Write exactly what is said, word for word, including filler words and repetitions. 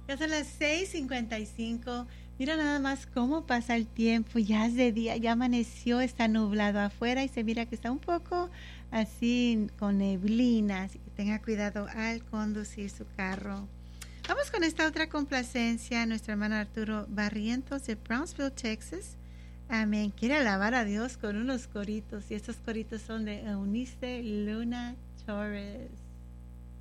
Ya son las seis cincuenta y cinco. Mira nada más cómo pasa el tiempo. Ya es de día, ya amaneció, está nublado afuera y se mira que está un poco así con neblina. Así que tenga cuidado al conducir su carro. Vamos con esta otra complacencia. Nuestro hermano Arturo Barrientos de Brownsville, Texas. Amén. Quiere alabar a Dios con unos coritos. Y estos coritos son de Eunice Luna Torres.